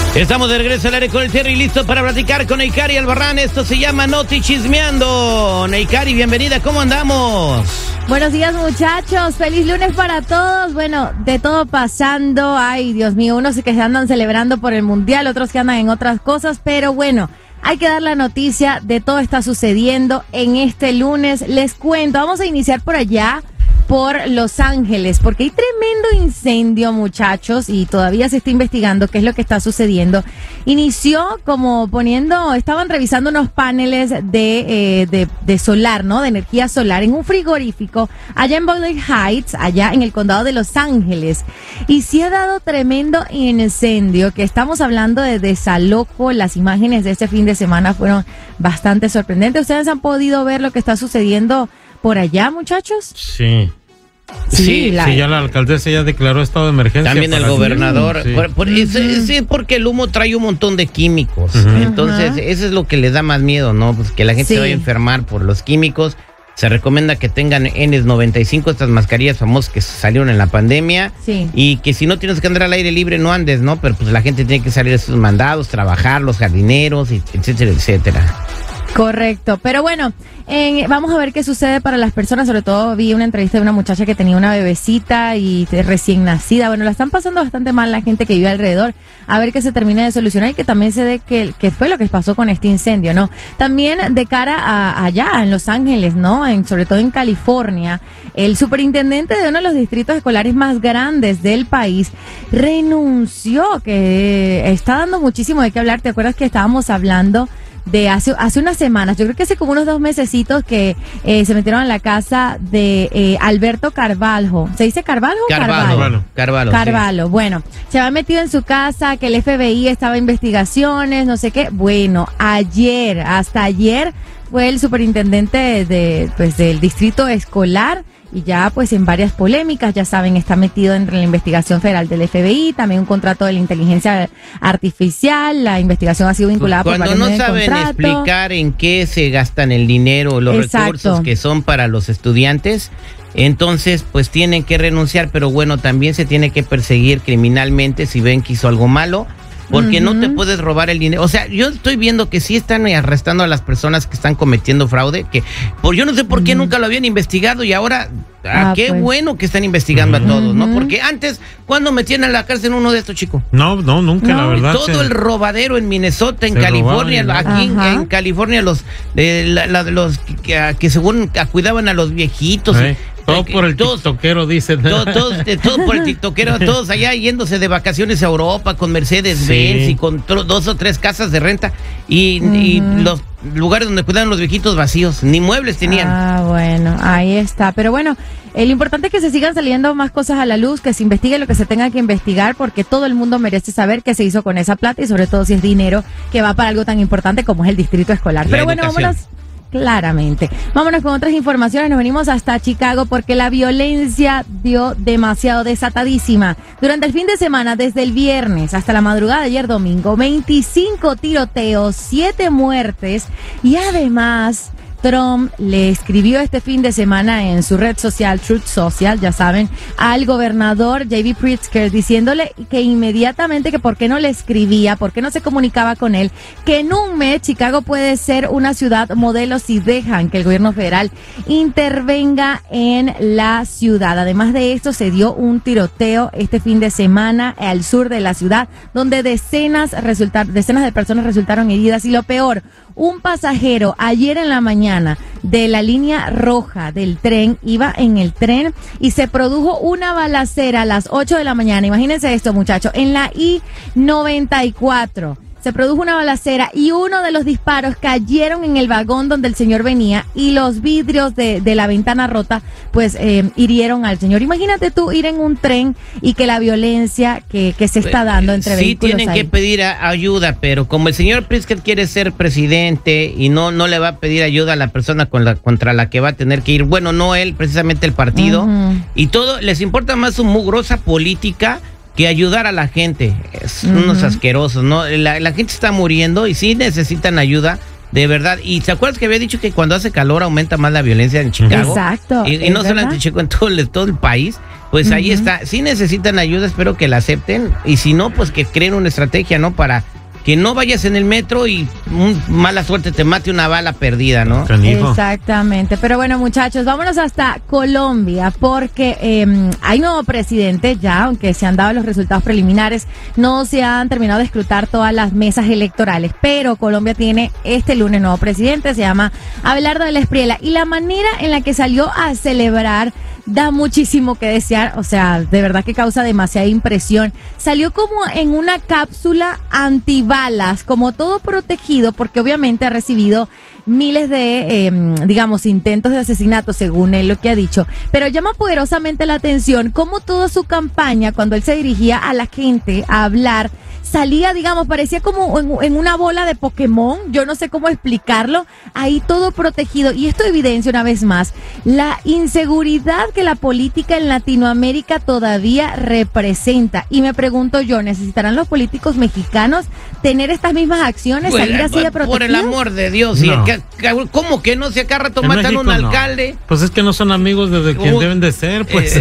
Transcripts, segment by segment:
Estamos de regreso al aire con el Terry, listo para platicar con Neikari Albarrán. Esto se llama Noti Chismeando. Neikari, bienvenida, ¿cómo andamos? Buenos días, muchachos, feliz lunes para todos. Bueno, de todo pasando, ay Dios mío, unos que se andan celebrando por el mundial, otros que andan en otras cosas, pero bueno, hay que dar la noticia de todo está sucediendo en este lunes. Les cuento, vamos a iniciar por allá, por Los Ángeles, porque hay tremendo incendio, muchachos, y todavía se está investigando qué es lo que está sucediendo. Inició como estaban revisando unos paneles de solar, ¿no? De energía solar en un frigorífico allá en Boyle Heights, allá en el condado de Los Ángeles. Y sí ha dado tremendo incendio, que estamos hablando de desalojo. Las imágenes de este fin de semana fueron bastante sorprendentes. ¿Ustedes han podido ver lo que está sucediendo por allá, muchachos? Sí. Sí, ya la alcaldesa ya declaró estado de emergencia. También el gobernador. Sí. Sí, porque el humo trae un montón de químicos. Uh-huh. Entonces, eso es lo que les da más miedo, ¿no? Pues que la gente se vaya a enfermar por los químicos. Se recomienda que tengan N95, estas mascarillas famosas que salieron en la pandemia. Sí. Y que si no tienes que andar al aire libre, no andes, ¿no? Pero pues la gente tiene que salir de sus mandados, trabajar, los jardineros, etcétera, etcétera. Correcto, pero bueno, vamos a ver qué sucede para las personas. Sobre todo vi una entrevista de una muchacha que tenía una bebecita y recién nacida. Bueno, la están pasando bastante mal la gente que vive alrededor. A ver que se termine de solucionar y que también se dé qué fue lo que pasó con este incendio, ¿no? También de cara a allá en Los Ángeles, ¿no? Sobre todo en California, el superintendente de uno de los distritos escolares más grandes del país renunció, que está dando muchísimo de qué hablar. ¿Te acuerdas que estábamos hablando de hace unas semanas? Yo creo que hace como unos 2 mesecitos que se metieron en la casa de Alberto Carvalho. ¿Se dice Carvalho? Carvalho. Sí. Bueno, se había metido en su casa, que el FBI estaba en investigaciones, no sé qué. Bueno, hasta ayer fue el superintendente del distrito escolar. Y ya pues en varias polémicas, ya saben, está metido en la investigación federal del FBI, también un contrato de la inteligencia artificial. La investigación ha sido vinculada por varios meses de contrato. Cuando no saben explicar en qué se gastan el dinero, los recursos que son para los estudiantes, entonces pues tienen que renunciar, pero bueno, también se tiene que perseguir criminalmente si ven que hizo algo malo. Porque no te puedes robar el dinero. O sea, yo estoy viendo que sí están arrestando a las personas que están cometiendo fraude, yo no sé por qué nunca lo habían investigado y ahora, qué bueno que están investigando a todos, ¿no? Porque antes, ¿cuándo metían a la cárcel uno de estos, chicos? No, nunca, la verdad. Todo el robadero en Minnesota, en California, aquí en California, los que según cuidaban a los viejitos. Todo por el tiktokero, dicen. Todo por el tiktokero, todos allá yéndose de vacaciones a Europa con Mercedes-Benz y con 2 o 3 casas de renta y los lugares donde cuidaban los viejitos vacíos, ni muebles tenían. Bueno, ahí está. Pero bueno, lo importante es que se sigan saliendo más cosas a la luz, que se investigue lo que se tenga que investigar, porque todo el mundo merece saber qué se hizo con esa plata y sobre todo si es dinero que va para algo tan importante como es el distrito escolar. Pero bueno, vámonos. Claramente. Vámonos con otras informaciones. Nos venimos hasta Chicago porque la violencia dio demasiado desatadísima. Durante el fin de semana, desde el viernes hasta la madrugada de ayer domingo, 25 tiroteos, 7 muertes y además Trump le escribió este fin de semana en su red social, Truth Social, ya saben, al gobernador J.B. Pritzker, diciéndole que inmediatamente que por qué no le escribía, por qué no se comunicaba con él, que en un mes Chicago puede ser una ciudad modelo si dejan que el gobierno federal intervenga en la ciudad. Además de esto, se dio un tiroteo este fin de semana al sur de la ciudad, donde decenas de personas resultaron heridas y lo peor, un pasajero ayer en la mañana de la línea roja del tren, iba en el tren y se produjo una balacera a las 8 de la mañana. Imagínense esto, muchachos, en la I-94. Se produjo una balacera y uno de los disparos cayeron en el vagón donde el señor venía y los vidrios de la ventana rota pues hirieron al señor. Imagínate tú ir en un tren y que la violencia que se está dando entre vehículos. Sí tienen que pedir ayuda, pero como el señor Pritzker quiere ser presidente y no le va a pedir ayuda a la persona contra la que va a tener que ir, bueno, no él, precisamente el partido, y todo, les importa más su mugrosa política que ayudar a la gente. Es unos asquerosos, ¿no? La gente está muriendo y sí necesitan ayuda, De verdad. ¿Y te acuerdas que había dicho que cuando hace calor aumenta más la violencia en Chicago? Exacto. Y no solamente en Chicago, en todo el país. Pues ahí está. Si necesitan ayuda, espero que la acepten. Y si no, pues que creen una estrategia, ¿no? Para que no vayas en el metro y mala suerte te mate una bala perdida, ¿no? Canijo. Exactamente. Pero bueno, muchachos, vámonos hasta Colombia porque hay nuevo presidente ya, aunque se han dado los resultados preliminares, no se han terminado de escrutar todas las mesas electorales, pero Colombia tiene este lunes nuevo presidente, se llama Abelardo del Espriella, y la manera en la que salió a celebrar da muchísimo que desear, o sea, de verdad que causa demasiada impresión. Salió como en una cápsula antibalas, como todo protegido, porque obviamente ha recibido miles de, digamos, intentos de asesinato, según él lo que ha dicho, pero llama poderosamente la atención cómo toda su campaña, cuando él se dirigía a la gente a hablar, salía, digamos, parecía como en una bola de Pokémon, yo no sé cómo explicarlo, ahí todo protegido, y esto evidencia una vez más la inseguridad que la política en Latinoamérica todavía representa, y me pregunto yo, ¿necesitarán los políticos mexicanos tener estas mismas acciones, salir así de protegidos? Por el amor de Dios, no. ¿Cómo que no? Si acá rato matan a un alcalde. Pues es que no son amigos de quien deben de ser, pues.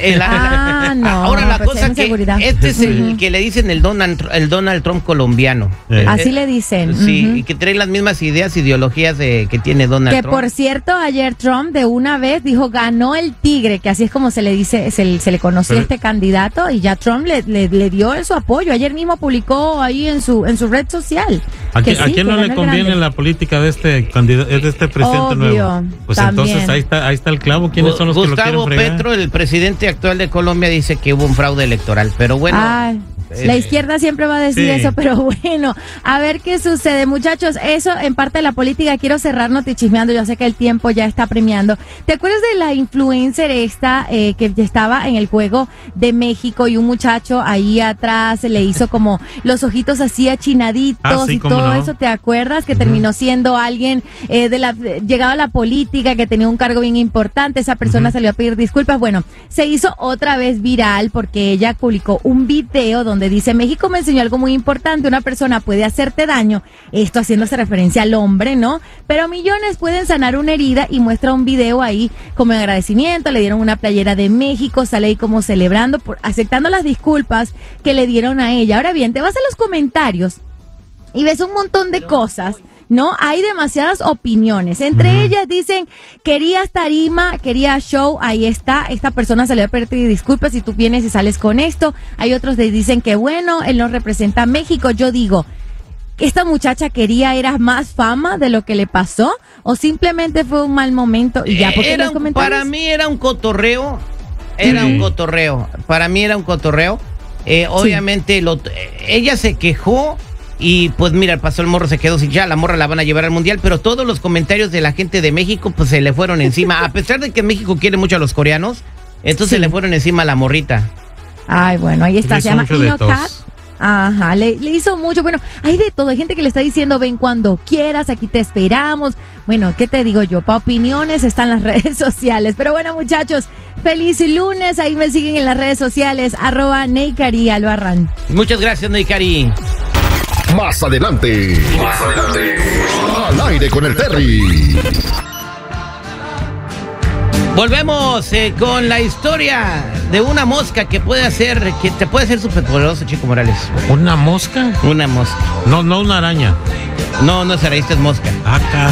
No. Ahora la pues cosa que este es el que le dicen el Donald Trump colombiano. Así le dicen. Sí, y que trae las mismas ideas, ideologías que tiene Donald Trump. Que por cierto, ayer Trump de una vez dijo, ganó el tigre, que así es como se le dice, se le conocía a este candidato, y ya Trump le dio su apoyo. Ayer mismo publicó ahí en su red social. ¿A quién no le conviene la política de este candidato, de este presidente nuevo? Pues también. Entonces ahí está el clavo. ¿Quiénes son los que lo quieren fregar? Gustavo Petro, el presidente actual de Colombia, dice que hubo un fraude electoral, pero bueno. La izquierda siempre va a decir eso, pero bueno, a ver qué sucede, muchachos. Eso en parte de la política. Quiero cerrar notichismeando, yo sé que el tiempo ya está premiando. ¿Te acuerdas de la influencer esta que estaba en el Juego de México y un muchacho ahí atrás le hizo como los ojitos así achinaditos y todo eso? ¿Te acuerdas? Que terminó siendo alguien llegado a la política, que tenía un cargo bien importante. Esa persona salió a pedir disculpas. Bueno, se hizo otra vez viral porque ella publicó un video donde dice: México me enseñó algo muy importante, una persona puede hacerte daño, esto haciéndose referencia al hombre, ¿no? Pero millones pueden sanar una herida, y muestra un video ahí como en agradecimiento, le dieron una playera de México, sale ahí como celebrando, aceptando las disculpas que le dieron a ella. Ahora bien, te vas a los comentarios y ves un montón de cosas, ¿no? Hay demasiadas opiniones. Entre ellas dicen, querías tarima, querías show, ahí está, esta persona salió a pedir disculpas y tú vienes y sales con esto. Hay otros que dicen que bueno, él no representa a México. Yo digo, ¿esta muchacha era más fama de lo que le pasó? ¿O simplemente fue un mal momento y ya? Porque para mí era un cotorreo, para mí era un cotorreo. Obviamente ella se quejó. Y pues mira, pasó el morro, se quedó sin ya, la morra la van a llevar al mundial, pero todos los comentarios de la gente de México pues se le fueron encima, a pesar de que México quiere mucho a los coreanos, entonces se le fueron encima a la morrita. Ay, bueno, ahí está, se llama Inocat. Ajá, le hizo mucho. Bueno, hay de todo, hay gente que le está diciendo, ven cuando quieras, aquí te esperamos. Bueno, ¿qué te digo yo? Para opiniones están las redes sociales. Pero bueno, muchachos, feliz lunes, ahí me siguen en las redes sociales, @Neikari Albarrán. Muchas gracias, Neikari. Más adelante. Al aire con el Terry. Volvemos con la historia de una mosca que te puede hacer súper poderoso, Chico Morales. ¿Una mosca? Una mosca. No una araña. No es araña, es mosca. Acá.